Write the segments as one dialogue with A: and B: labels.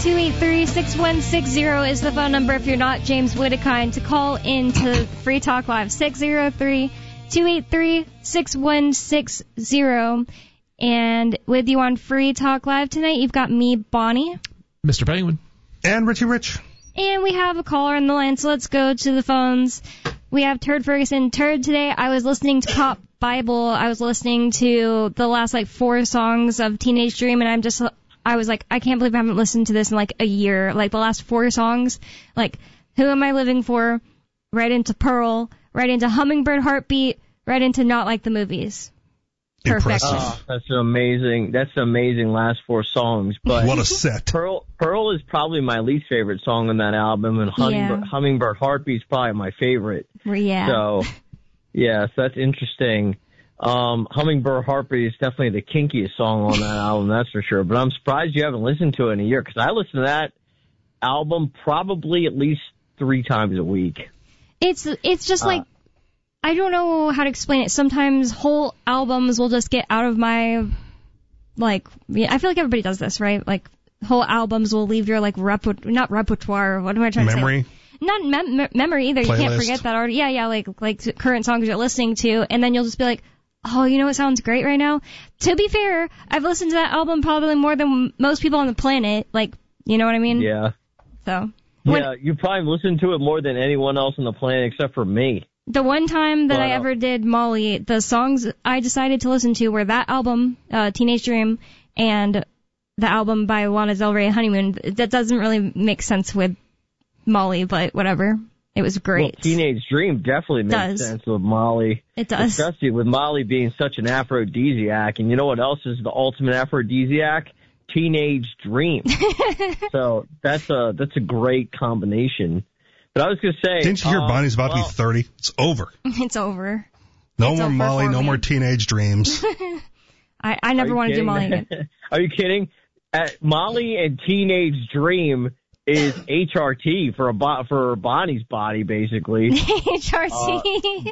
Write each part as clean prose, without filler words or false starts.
A: 603-283-6160 is the phone number if you're not James Whittakind to call in to Free Talk Live. 603-283-6160. And with you on Free Talk Live tonight, you've got me, Bonnie.
B: Mr. Penguin.
C: And Richie Rich.
A: And we have a caller on the line, so let's go to the phones. We have Turd Ferguson. Turd, today I was listening to Pop Bible. I was listening to the last, 4 songs of Teenage Dream, and I was like, I can't believe I haven't listened to this in, a year. The last 4 songs, Who Am I Living For? Right into Pearl, right into Hummingbird Heartbeat, right into Not Like the Movies. Perfect.
D: Oh, that's amazing. That's amazing last 4 songs. But
C: what a set.
D: Pearl is probably my least favorite song on that album, and Hummingbird Heartbeat's probably my favorite.
A: Yeah.
D: So, yes, that's interesting. Hummingbird Heartbeat is definitely the kinkiest song on that album, that's for sure. But I'm surprised you haven't listened to it in a year, because I listen to that album probably at least 3 times a week.
A: It's just I don't know how to explain it. Sometimes whole albums will just get out of my, I feel like everybody does this, right? Whole albums will leave your, not repertoire, what am I trying to say?
C: Memory?
A: Not memory either.
C: Playlist.
A: You can't forget that already. Yeah, like current songs you're listening to, and then you'll just be like, oh, you know what sounds great right now? To be fair, I've listened to that album probably more than most people on the planet. You know what I mean?
D: Yeah.
A: So.
D: Yeah, you probably listened to it more than anyone else on the planet except for me.
A: The one time that I ever did Molly, the songs I decided to listen to were that album, Teenage Dream, and the album by Lana Del Rey, Honeymoon. That doesn't really make sense with Molly, but whatever. It was great.
D: Well, Teenage Dream definitely makes sense with Molly.
A: It does.
D: Especially with Molly being such an aphrodisiac. And you know what else is the ultimate aphrodisiac? Teenage Dream. So that's a great combination. But I was going to say...
C: Didn't you hear Bonnie's about to be 30? It's over.
A: It's over.
C: No more Molly, no more Teenage Dreams.
A: I never want to do Molly again.
D: Are you kidding? Molly and Teenage Dream is HRT for Bonnie's body, basically.
A: HRT?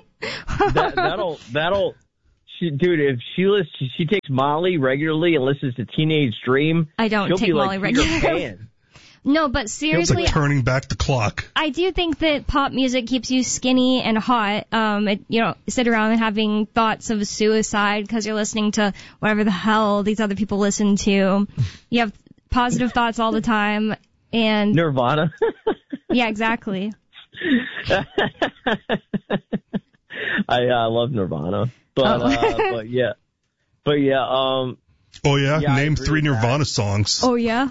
D: Dude, if she takes Molly regularly and listens to Teenage Dream,
A: I don't take Molly regularly. No, but seriously,
C: it's like turning back the clock.
A: I do think that pop music keeps you skinny and hot. Sit around and having thoughts of suicide because you're listening to whatever the hell these other people listen to. You have positive thoughts all the time. And
D: Nirvana.
A: Yeah, exactly.
D: I love Nirvana, but yeah.
C: Oh yeah, name 3 Nirvana songs.
A: Oh yeah.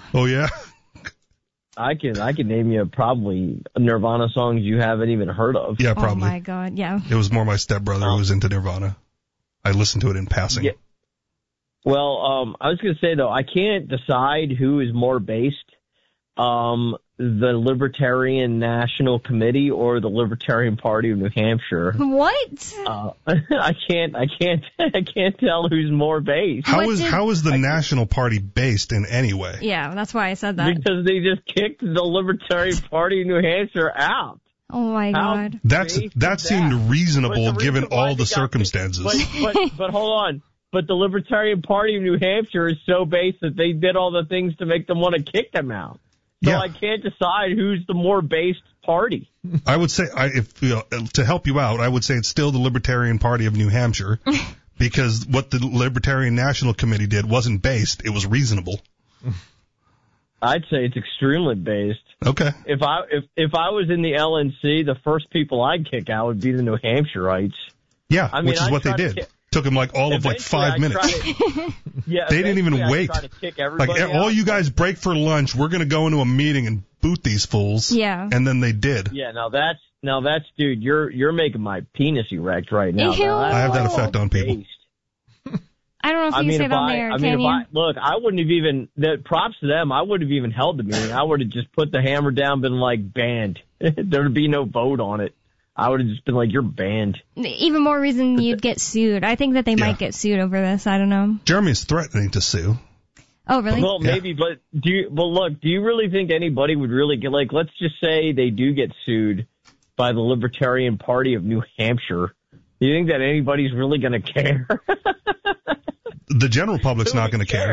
D: I can name you probably Nirvana songs you haven't even heard of.
C: Yeah, probably.
A: Oh my God, yeah.
C: It was more my stepbrother who was into Nirvana. I listened to it in passing.
D: Yeah. Well, I was going to say though, I can't decide who is more based. The Libertarian National Committee or the Libertarian Party of New Hampshire.
A: What?
D: I can't tell who's more based.
C: How is the National Party based in any way?
A: Yeah, that's why I said that.
D: Because they just kicked the Libertarian Party of New Hampshire out.
A: Oh my God.
C: That seemed reasonable given all the circumstances.
D: But hold on. But the Libertarian Party of New Hampshire is so based that they did all the things to make them want to kick them out. So I can't decide who's the more based party.
C: I would say, to help you out, I would say it's still the Libertarian Party of New Hampshire, because what the Libertarian National Committee did wasn't based; it was reasonable.
D: I'd say it's extremely based.
C: Okay.
D: If I was in the LNC, the first people I'd kick out would be the New Hampshireites.
C: Yeah, which is what they did. Took them all of 5 minutes.
D: They
C: didn't even wait. All you guys break for lunch. We're going to go into a meeting and boot these fools.
A: Yeah.
C: And then they did.
D: Yeah. Now that's dude. You're making my penis erect right now.
C: I have that effect on people.
A: I don't know if you can say that on there.
D: Look, I wouldn't have even. Props to them. I wouldn't have even held the meeting. I would have just put the hammer down, been like banned. There'd be no vote on it. I would have just been like, you're banned.
A: Even more reason you'd get sued. I think that they might get sued over this. I don't know.
C: Jeremy's threatening to sue.
A: Oh, really?
D: Well, maybe, but do you really think anybody would really get, let's just say they do get sued by the Libertarian Party of New Hampshire. Do you think that anybody's really going to care?
C: The general public's not going to care.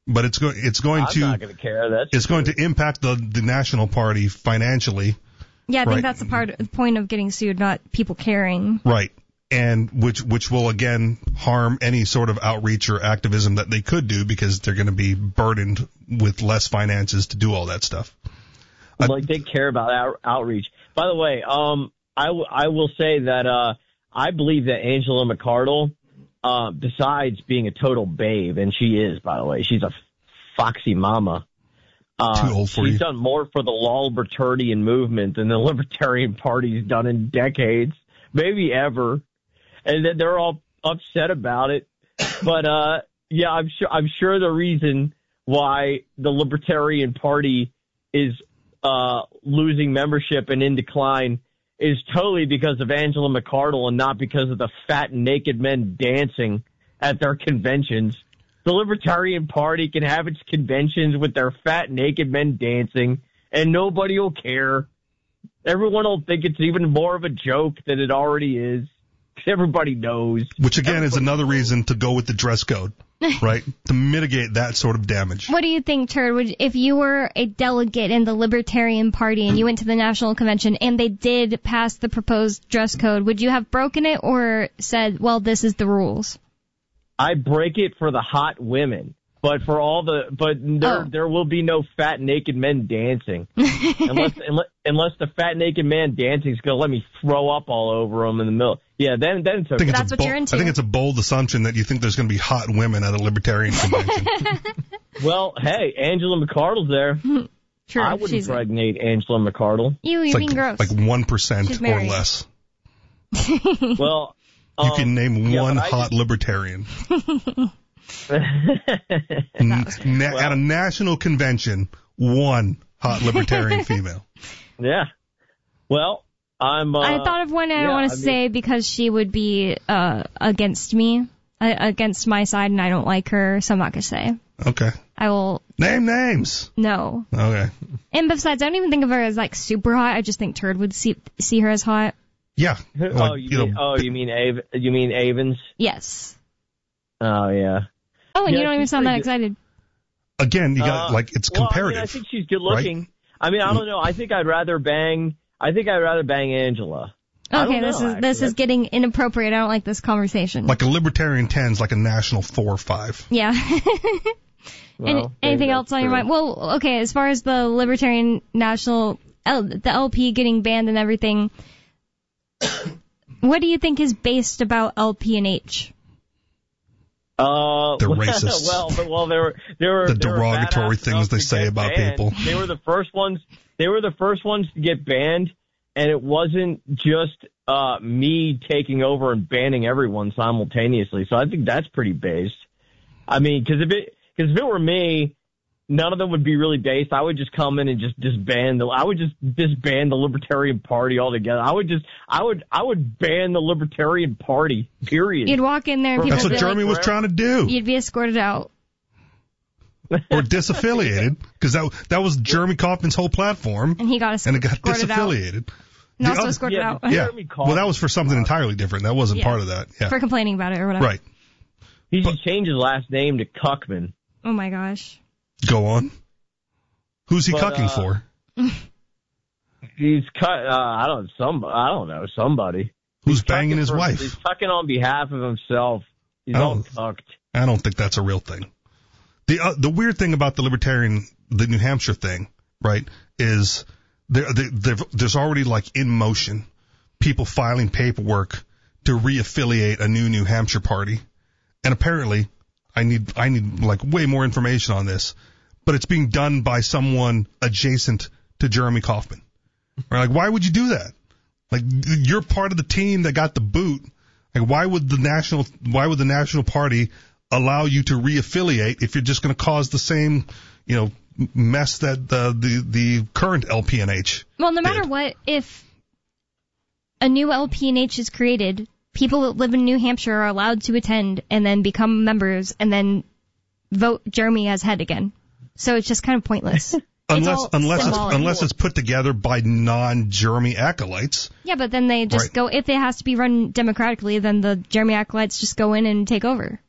C: but it's going
D: I'm not going to care.
C: It's going to impact the National Party financially.
A: Yeah, I think that's the point of getting sued, not people caring.
C: Right. And which will again harm any sort of outreach or activism that they could do because they're going to be burdened with less finances to do all that stuff.
D: Like they care about outreach. By the way, I will say that I believe that Angela McArdle, besides being a total babe, and she is, by the way, she's a foxy mama.
C: Too old for you.
D: She's done more for the libertarian movement than the Libertarian Party's done in decades, maybe ever. And then they're all upset about it. But, yeah, I'm sure the reason why the Libertarian Party is losing membership and in decline is totally because of Angela McArdle and not because of the fat naked men dancing at their conventions. The Libertarian Party can have its conventions with their fat naked men dancing, and nobody will care. Everyone will think it's even more of a joke than it already is. Everybody knows.
C: Which, again, is another reason to go with the dress code, right? To mitigate that sort of damage.
A: What do you think, Turd? If you were a delegate in the Libertarian Party and you went to the National Convention and they did pass the proposed dress code, would you have broken it or said, well, this is the rules?
D: I break it for the hot women. But there will be no fat naked men dancing unless the fat naked man dancing is going to let me throw up all over them in the middle. Yeah, then it's okay.
A: That's what you're into.
C: I think it's a bold assumption that you think there's going to be hot women at a libertarian convention.
D: Well, hey, Angela McArdle's there.
A: True,
D: I wouldn't impregnate Angela McArdle.
A: You're being gross.
C: Like 1% or less.
D: Well,
C: you can name one hot libertarian. At a national convention, one hot libertarian female.
D: Yeah. Well, I
A: thought of one I don't want to say because she would be against me, against my side, and I don't like her, so I'm not going to say.
C: Okay.
A: I will... Name
C: names!
A: No.
C: Okay.
A: And besides, I don't even think of her as, like, super hot. I just think Turd would see her as hot.
C: Yeah. Like,
D: you mean Avens?
A: Yes.
D: Oh, yeah.
A: Oh, and you don't even sound that excited.
C: Again, you got it's comparative.
D: I think she's good looking.
C: Right?
D: I mean, I don't know. I think I'd rather bang Angela.
A: Okay, this is getting inappropriate. I don't like this conversation.
C: Like a libertarian 10's like a national 4 or 5.
A: Yeah.
D: Well,
A: anything else on your mind? Well, okay, as far as the Libertarian National, the LP getting banned and everything, what do you think is based about LP and H?
C: They're racist.
D: Well, there were
C: the derogatory things they say about people.
D: They were the first ones. They were the first ones to get banned, and it wasn't just me taking over and banning everyone simultaneously. So I think that's pretty based. I mean, because if it were me, none of them would be really based. I would just come in and just disband the Libertarian Party altogether. I would ban the Libertarian Party, period.
A: You'd walk in there and people
C: That's what Jeremy was trying to do.
A: You'd be escorted out.
C: Or disaffiliated, because that was Jeremy Kaufman's whole platform.
A: And he got
C: disaffiliated.
A: And also escorted out.
C: Yeah. Well, that was for something entirely different. That wasn't part of that. Yeah.
A: For complaining about it or whatever.
C: Right.
D: He should change his last name to Cuckman.
A: Oh my gosh.
C: Go on. Who's he cucking for?
D: He's I don't know, somebody.
C: Who's banging his wife?
D: He's cucking on behalf of himself. He's all cucked.
C: I don't think that's a real thing. The weird thing about the New Hampshire thing, right, is there's already like in motion people filing paperwork to reaffiliate a New Hampshire party, and apparently I need like way more information on this, but it's being done by someone adjacent to Jeremy Kaufman. Right? Like, why would you do that? Like, you're part of the team that got the boot. Like, why would the National Party allow you to reaffiliate if you're just going to cause the same, mess that the current LPNH?
A: Well, no matter what, if a new LPNH is created, people that live in New Hampshire are allowed to attend and then become members and then vote Jeremy as head again. So it's just kind of pointless.
C: Unless it's put together by non-Jeremy acolytes.
A: Yeah, but then they just go, if it has to be run democratically, then the Jeremy acolytes just go in and take over.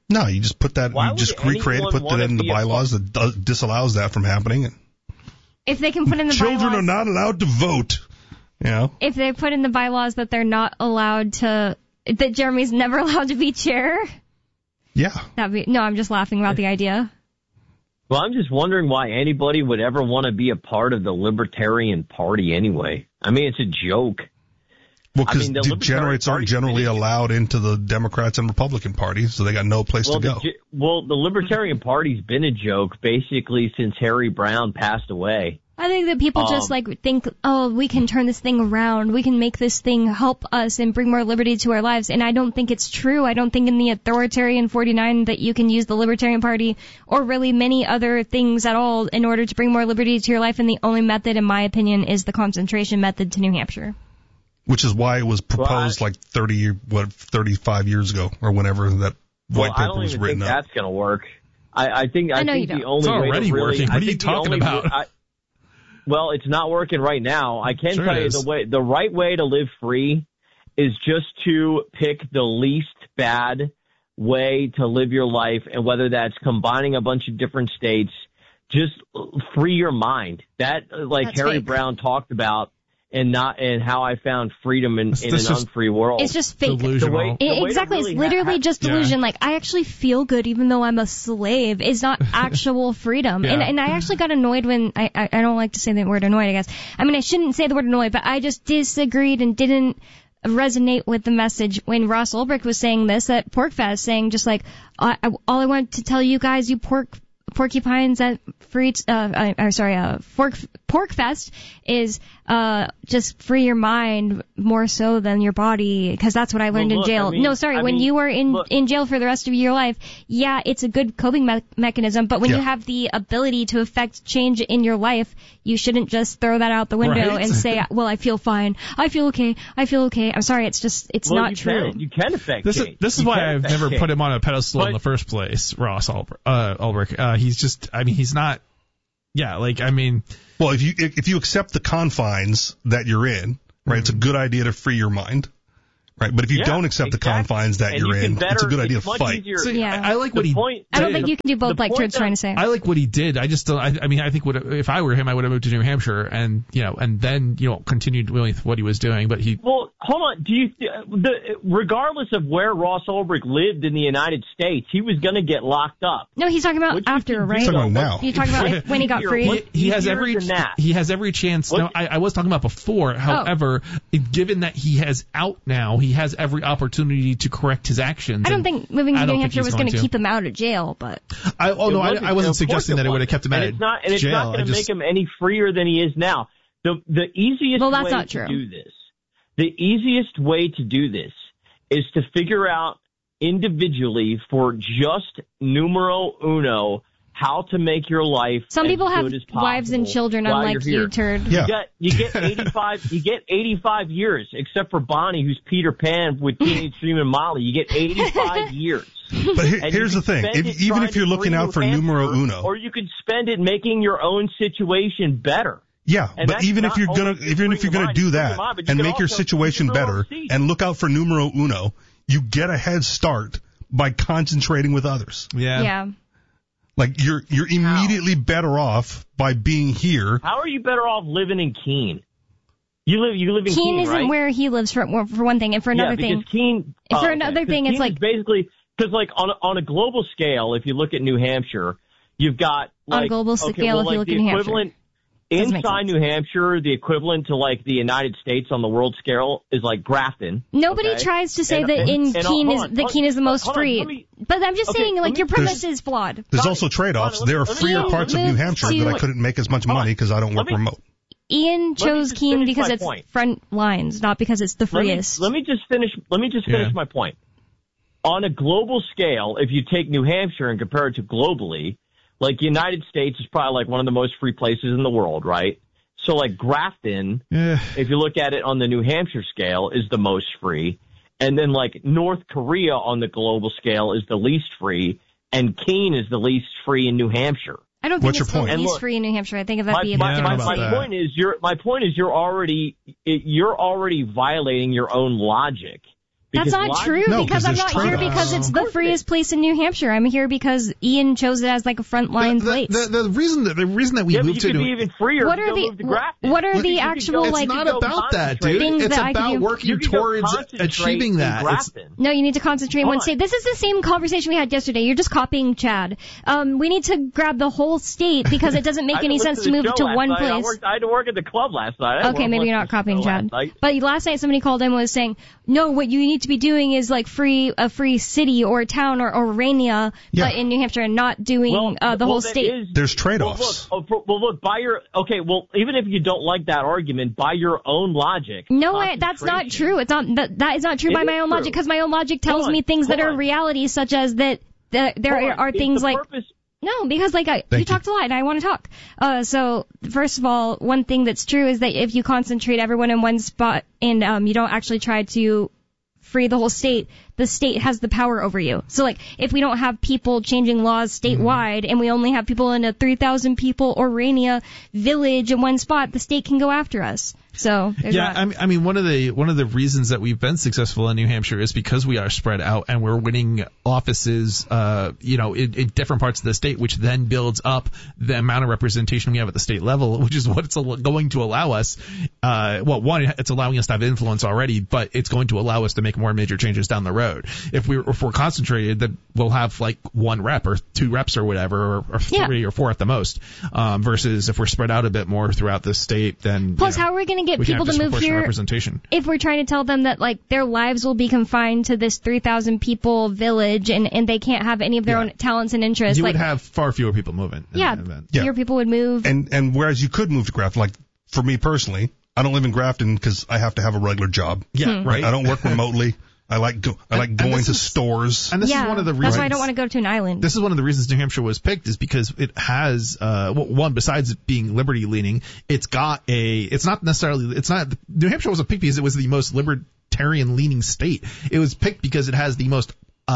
C: No, you just put that,
D: Why
C: you just
D: would
C: recreate it,
D: anyone
C: put it in the
D: wanna be a
C: bylaws that disallows that from happening. And
A: If they can put in the
C: children
A: bylaws,
C: are not allowed to vote. You know?
A: if they put in the bylaws that they're not allowed to, that Jeremy's never allowed to be chair,
C: Yeah.
A: no, I'm just laughing about the idea.
D: Well, I'm just wondering why anybody would ever want to be a part of the Libertarian Party anyway. I mean, it's a joke.
C: Well, because
D: the
C: degenerates aren't generally allowed into the Democrats and Republican Party, so they got no place to go.
D: The Libertarian Party's been a joke basically since Harry Brown passed away.
A: I think that people just think, oh, we can turn this thing around. We can make this thing help us and bring more liberty to our lives. And I don't think it's true. I don't think in the authoritarian 49 that you can use the Libertarian Party or really many other things at all in order to bring more liberty to your life. And the only method, in my opinion, is the concentration method to New Hampshire.
C: Which is why it was proposed 35 years ago or whenever that white paper was written up.
D: I don't even think that's going to work. I think the only
B: it's
D: way
B: already
D: to really,
B: working. What are you talking about?
D: Well, it's not working right now. I can tell you the right way to live free is just to pick the least bad way to live your life, and whether that's combining a bunch of different states, just free your mind. That's Harry Brown talked about. And how I found freedom in an unfree world.
A: It's just fake.
B: Delusional.
A: Exactly. It's literally just delusion.
B: Yeah.
A: Like, I actually feel good even though I'm a slave is not actual freedom.
B: Yeah.
A: And I actually got annoyed when, I don't like to say the word annoyed, I guess. I mean, I shouldn't say the word annoyed, but I just disagreed and didn't resonate with the message when Ross Ulbricht was saying this at PorcFest, saying just like, all I want to tell you guys, you porcupines at PorcFest is just free your mind more so than your body, because that's what I learned in jail. When you were in jail for the rest of your life, yeah, it's a good coping mechanism, but when you have the ability to affect change in your life, you shouldn't just throw that out the window and say, well, I feel fine, I feel okay. I'm sorry, it's not true.
D: You can affect change.
B: This is why I've never put him on a pedestal in the first place, Ross Ulbricht. He's just, he's not,
C: Well, if you accept the confines that you're in, right, it's a good idea to free your mind, right? But if you don't accept the confines that you're in, it's a good idea to fight.
B: I like what he did.
A: I don't think you can do both, like Turd's trying to say.
B: I like what he did. I just don't. I think if I were him, I would have moved to New Hampshire and then continued with what he was doing. But
D: Well, hold on. Regardless of where Ross Ulbricht lived in the United States, he was going to get locked up.
A: No, he's talking about after, right?
C: He's talking about now.
A: You're talking about when he got freed?
B: He has every chance. No, I was talking about before. However, given that he has out now, he has every opportunity to correct his actions.
A: I don't think moving to New Hampshire was going to keep him out of jail, but
B: I wasn't suggesting that it would have kept him out of jail.
D: It's not going to make him any freer than he is now. The easiest way to do this, the easiest way to do this is to figure out individually for just numero uno how to make your life
A: some people
D: as
A: have
D: good as possible
A: wives and children, unlike you, Turd.
C: Yeah.
D: You get 85 years, except for Bonnie, who's Peter Pan with Teenage Dream and Molly. You get 85 years.
C: But here's the thing: even if you're looking out for numero uno,
D: or you could spend it making your own situation better.
C: Yeah, but even if you're gonna do that and make your situation better and look out for numero uno, you get a head start by concentrating with others.
A: Yeah.
C: Like you're immediately better off by being here.
D: How are you better off living in Keene? You live in Keene,
A: Keene isn't
D: right?
A: where he lives for one thing, and for another thing.
D: Keene,
A: for another thing, it's like
D: basically because on a global scale, if you look at New Hampshire, you've got
A: on a global scale, if you look at New Hampshire.
D: Inside New Hampshire, the equivalent to like the United States on the world scale is like Grafton.
A: Nobody tries to say that Keene is the most free. But I'm just saying, like, your premise is flawed.
C: There's also trade-offs. There are freer parts of New Hampshire that I couldn't make as much money because I don't work remote.
A: Ian chose Keene because it's front lines, not because it's the freest.
D: Let me just finish my point. On a global scale, if you take New Hampshire and compare it to globally, like the United States is probably like one of the most free places in the world, right? So like Grafton, if you look at it on the New Hampshire scale, is the most free. And then like North Korea on the global scale is the least free. And Keene is the least free in New Hampshire.
A: I don't think it's the least free in New Hampshire. I think that'd be a big difference.
D: My point is you're already violating your own logic
A: That's not true, because I'm not here because it's the freest place in New Hampshire. I'm here because Ian chose it as like a frontline place.
B: The reason that we moved to
D: you could be even freer.
A: What are the actual
B: It's not about that, dude. It's about working towards achieving that.
A: No, you need to concentrate in one state. This is the same conversation we had yesterday. You're just copying Chad. We need to grab the whole state because it doesn't make any sense to move to one place.
D: I had to work at the club last night.
A: Okay, maybe you're not copying Chad. But last night somebody called in and was saying, no, what you need to be doing is like a free city or a town or Orania, but in New Hampshire, and not doing the whole state.
C: There's trade-offs.
D: Look, even if you don't like that argument, by your own logic.
A: No, that's not true. It's not that is not true by my own logic, because my own logic tells me things that are reality, such as that there are things like. No, because you talked a lot and I want to talk. So first of all, one thing that's true is that if you concentrate everyone in one spot and you don't actually try to free the whole state, the state has the power over you. So like if we don't have people changing laws statewide and we only have people in a 3,000 people Orania village in one spot, the state can go after us. So
B: I mean, one of the reasons that we've been successful in New Hampshire is because we are spread out and we're winning offices, in different parts of the state, which then builds up the amount of representation we have at the state level, which is what it's going to allow us. It's allowing us to have influence already, but it's going to allow us to make more major changes down the road. If we're concentrated, then we'll have like one rep or two reps or whatever, or three or four at the most. Versus if we're spread out a bit more throughout the state, then
A: plus how are we going to get people to move here if we're trying to tell them that like their lives will be confined to this 3,000 people village and they can't have any of their own talents and interests?
B: You would have far fewer people moving.
A: Fewer people would move.
C: And whereas you could move to Grafton, like for me personally, I don't live in Grafton because I have to have a regular job.
B: Yeah, right.
C: I don't work remotely. I like going to stores.
B: And this is one of the reasons.
A: That's why I don't want to go to an island.
B: This is one of the reasons New Hampshire was picked, is because it has, one, besides it being liberty leaning, New Hampshire wasn't picked because it was the most libertarian leaning state. It was picked because it has the most,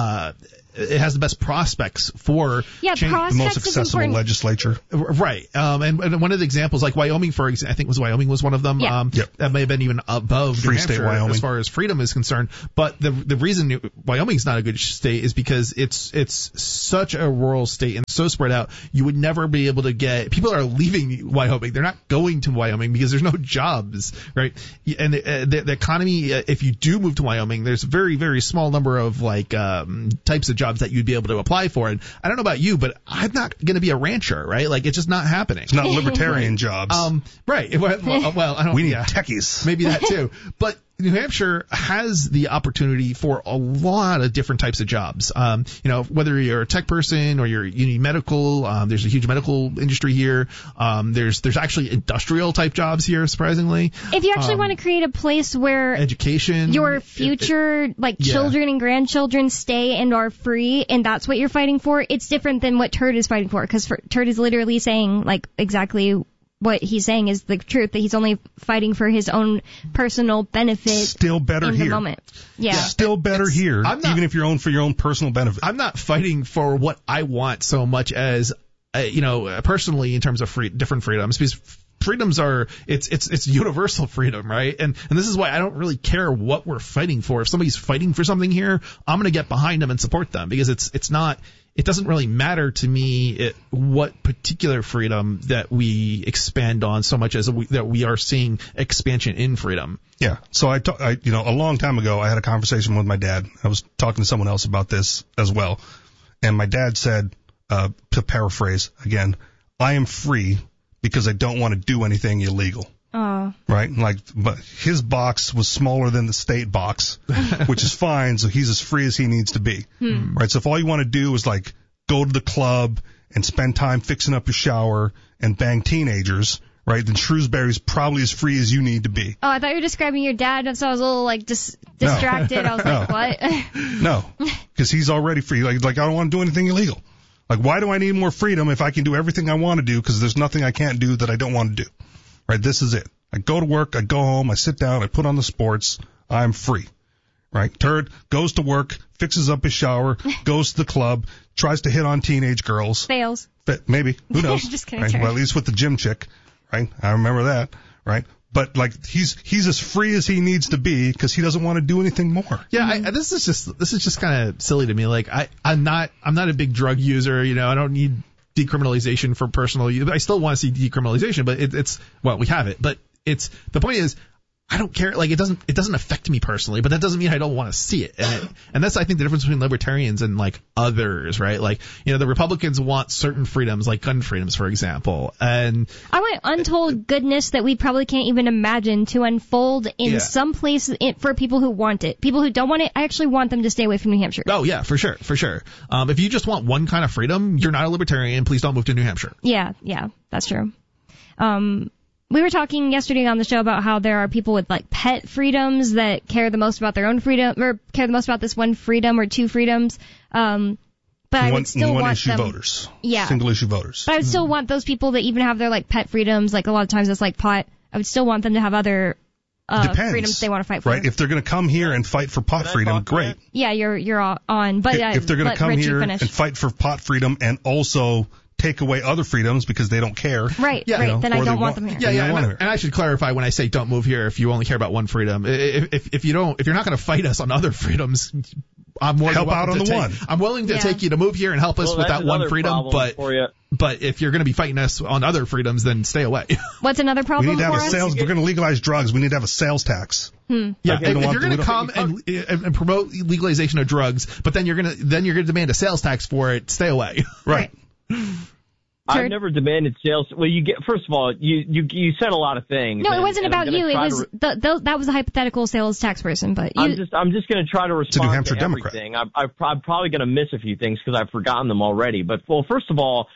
B: it has the best prospects for
C: the most accessible legislature.
B: Right. And one of the examples, like Wyoming, for example, I think Wyoming was one of them. That may have been even above
C: Free
B: New Hampshire
C: state Wyoming,
B: as far as freedom is concerned. But the reason Wyoming's not a good state is because it's such a rural state and so spread out. You would never be able to get, people are leaving Wyoming. They're not going to Wyoming because there's no jobs, right? And the economy, if you do move to Wyoming, there's a very, very small number of types of jobs that you'd be able to apply for. And I don't know about you, but I'm not going to be a rancher, right? Like, it's just not happening.
C: It's not libertarian jobs.
B: Right. Well, I don't.
C: We need techies.
B: Maybe that too. But New Hampshire has the opportunity for a lot of different types of jobs. Whether you're a tech person or you need medical, there's a huge medical industry here. There's actually industrial type jobs here, surprisingly.
A: If you actually want to create a place where
B: education,
A: your future children and grandchildren stay and are free, and that's what you're fighting for, it's different than what Turd is fighting for, because Turd is literally saying exactly what he's saying is the truth, that he's only fighting for his own personal benefit.
C: Still better
A: in
C: here.
A: The moment. Yeah.
C: Still better here, even if you're for your own personal benefit.
B: I'm not fighting for what I want so much as, personally in terms of different freedoms, because freedoms are, it's universal freedom, right? And this is why I don't really care what we're fighting for. If somebody's fighting for something here, I'm going to get behind them and support them, because it doesn't really matter to me what particular freedom that we expand on so much as that we are seeing expansion in freedom.
C: Yeah. So a long time ago, I had a conversation with my dad. I was talking to someone else about this as well. And my dad said, to paraphrase again, I am free because I don't want to do anything illegal. Right? But his box was smaller than the state box, which is fine. So he's as free as he needs to be. Right? So if all you want to do is go to the club and spend time fixing up your shower and bang teenagers, right? Then Shrewsbury's probably as free as you need to be.
A: Oh, I thought you were describing your dad, so I was a little distracted. I was like, what?
C: No, because he's already free. I don't want to do anything illegal. Why do I need more freedom if I can do everything I want to do? Because there's nothing I can't do that I don't want to do. Right? This is it. I go to work, I go home, I sit down, I put on the sports, I'm free. Right? Turd goes to work, fixes up his shower, goes to the club, tries to hit on teenage girls.
A: Fails.
C: Maybe. Who knows?
A: Just kidding.
C: Right? Well, at least with the gym chick. Right? I remember that. Right? but like he's as free as he needs to be because he doesn't want to do anything more.
B: Yeah, this is just kind of silly to me. Like I'm not a big drug user. You know, I don't need decriminalization for personal use. I still want to see decriminalization, but it's we have it. But the point is, I don't care. Like it doesn't affect me personally, but that doesn't mean I don't want to see it. And that's, I think, the difference between libertarians and like others, right? Like, you know, the Republicans want certain freedoms, like gun freedoms, for example. And
A: I want untold goodness that we probably can't even imagine to unfold in some place for people who want it. People who don't want it, I actually want them to stay away from New Hampshire.
B: Oh yeah, for sure. If you just want one kind of freedom, you're not a libertarian. Please don't move to New Hampshire.
A: Yeah, that's true. We were talking yesterday on the show about how there are people with like pet freedoms that care the most about their own freedom, or care the most about this one freedom or two freedoms. But I would still want
C: issue
A: them,
C: voters.
A: Yeah.
C: Single issue voters.
A: But I would still want those people that even have their like pet freedoms, like a lot of times it's like pot. I would still want them to have other freedoms they want to fight for.
C: Right. If they're going to come here and fight for pot freedom, great.
A: Yeah, you're on. But
C: if they're going to come here and fight for pot freedom and also take away other freedoms because they don't care.
A: Right,
C: you know,
A: then I don't want them here.
B: And I should clarify when I say don't move here if you only care about one freedom. If you're not going to fight us on other freedoms, I'm willing
C: help out on the one.
B: I'm willing to take you to move here and help us with that one freedom, but if you're going to be fighting us on other freedoms, then stay away.
A: What's another problem?
C: We need to have we're going to legalize drugs. We need to have a sales tax.
B: Yeah, if you're going to come and promote legalization of drugs, but then you're going to demand a sales tax for it, stay away.
C: Right.
D: I've never demanded sales. Well, first of all, you said a lot of things.
A: No, it wasn't about you. It was that was a hypothetical sales tax person. But
D: I'm just going to try to respond
C: to New Hampshire
D: everything. I'm probably going to miss a few things because I've forgotten them already. But first of all,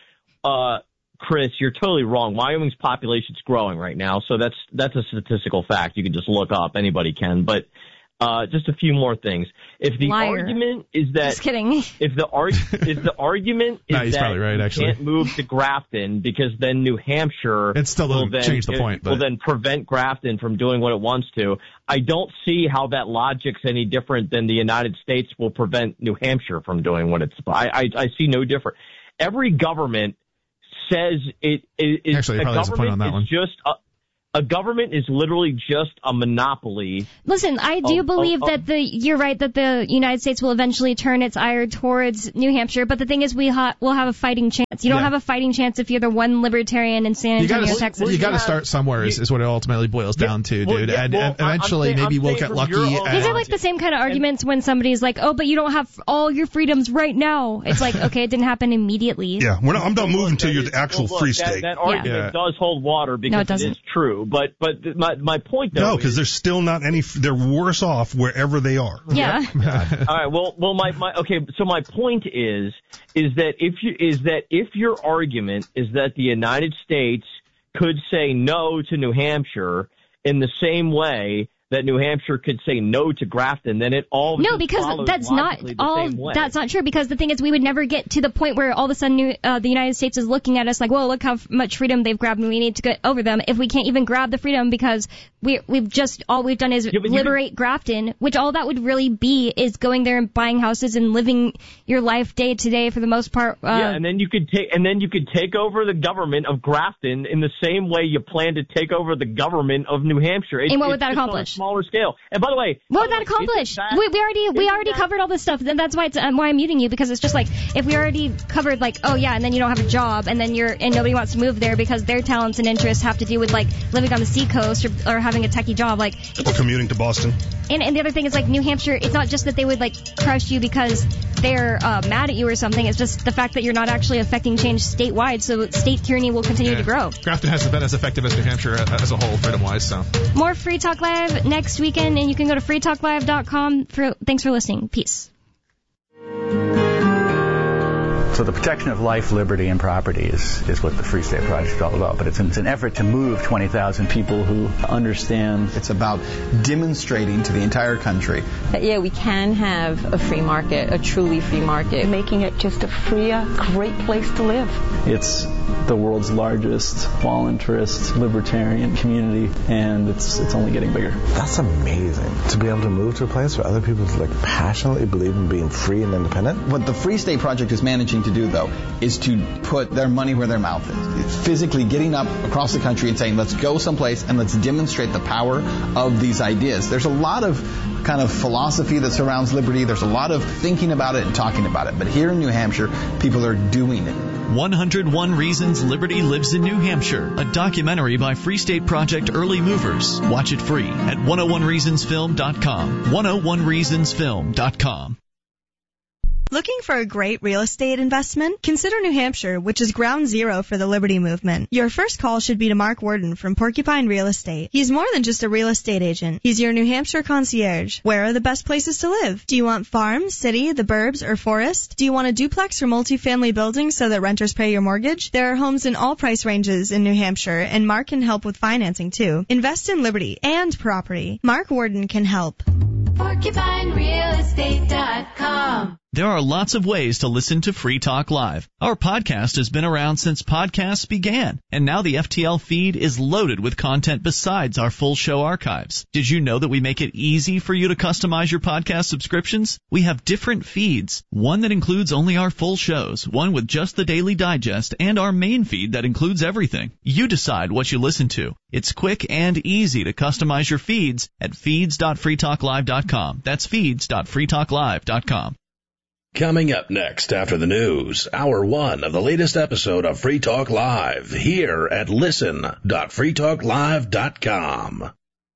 D: Chris, you're totally wrong. Wyoming's population's growing right now, so that's a statistical fact. You can just look up. Anybody can, but. Just a few more things. If the argument is that,
A: just kidding.
D: If the argument is
B: he's
D: that
B: probably right,
D: you can't move to Grafton because then New Hampshire
B: will
D: then prevent Grafton from doing what it wants to, I don't see how that logic's any different than the United States will prevent New Hampshire from doing what it's. I see no different. Every government says it is.
B: Actually, probably has a point on that one.
D: A government is literally just a monopoly.
A: Listen, I do believe that you're right that the United States will eventually turn its ire towards New Hampshire, but the thing is we'll have a fighting chance. You don't have a fighting chance if you're the one libertarian in San Antonio, Texas.
B: You got to start somewhere is what it ultimately boils down to, dude. And eventually maybe we'll get lucky.
A: These are like the same kind of arguments when somebody's like, oh, but you don't have all your freedoms right now. It's like, okay, it didn't happen immediately.
C: Yeah, I'm not moving until you're the actual free state.
D: That argument does hold water because it is true. But my point though.
C: No, because there's still not any. They're worse off wherever they are.
A: Yeah.
D: All right. Well. Okay. So my point is that if your argument is that the United States could say no to New Hampshire in the same way that New Hampshire could say no to Grafton, then it all
A: because that's not all. That's not true. Because the thing is, we would never get to the point where all of a sudden the United States is looking at us like, "Whoa, look how much freedom they've grabbed, and we need to get over them." If we can't even grab the freedom because we've done is liberate Grafton, which all that would really be is going there and buying houses and living your life day to day for the most part.
D: And then you could take over the government of Grafton in the same way you plan to take over the government of New Hampshire.
A: And what would that accomplish?
D: Smaller scale. And by the way,
A: what would that accomplish? We already covered all this stuff, and that's why why I'm muting you, because it's just like if we already covered like, oh yeah, and then you don't have a job, and then nobody wants to move there because their talents and interests have to do with like living on the seacoast or having a techie job, like
C: or commuting to Boston.
A: And the other thing is like New Hampshire, it's not just that they would like crush you because they're mad at you or something. It's just the fact that you're not actually affecting change statewide, so state tyranny will continue to grow.
B: Grafton hasn't been as effective as New Hampshire as a whole, freedom-wise. So
A: more Free Talk Live next weekend, and you can go to freetalklive.com. Thanks for listening. Peace.
E: So the protection of life, liberty, and property is what the Free State Project is all about. But it's an effort to move 20,000 people who understand.
F: It's about demonstrating to the entire country
G: that, yeah, we can have a free market, a truly free market.
H: Making it just a freer, great place to live.
E: It's the world's largest voluntarist libertarian community, and it's only getting bigger.
H: That's amazing, to be able to move to a place where other people passionately believe in being free and independent.
F: What the Free State Project is managing to do, though, is to put their money where their mouth is. It's physically getting up across the country and saying, let's go someplace and let's demonstrate the power of these ideas. There's a lot of kind of philosophy that surrounds liberty. There's a lot of thinking about it and talking about it. But here in New Hampshire, people are doing it.
I: 101 Reasons Liberty Lives in New Hampshire, a documentary by Free State Project Early Movers. Watch it free at 101reasonsfilm.com. 101reasonsfilm.com.
J: Looking for a great real estate investment? Consider New Hampshire, which is ground zero for the Liberty Movement. Your first call should be to Mark Worden from Porcupine Real Estate. He's more than just a real estate agent. He's your New Hampshire concierge. Where are the best places to live? Do you want farm, city, the burbs, or forest? Do you want a duplex or multifamily building so that renters pay your mortgage? There are homes in all price ranges in New Hampshire, and Mark can help with financing too. Invest in liberty and property. Mark Worden can help.
K: PorcupineRealEstate.com.
I: There are lots of ways to listen to Free Talk Live. Our podcast has been around since podcasts began, and now the FTL feed is loaded with content besides our full show archives. Did you know that we make it easy for you to customize your podcast subscriptions? We have different feeds, one that includes only our full shows, one with just the Daily Digest, and our main feed that includes everything. You decide what you listen to. It's quick and easy to customize your feeds at feeds.freetalklive.com. That's feeds.freetalklive.com.
L: Coming up next after the news, hour one of the latest episode of Free Talk Live here at listen.freetalklive.com.